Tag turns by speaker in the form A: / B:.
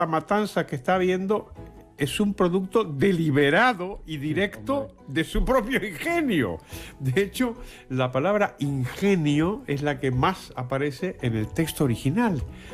A: la matanza que está habiendo es un producto deliberado y directo de su propio ingenio. De hecho, la palabra ingenio es la que más aparece en el texto original.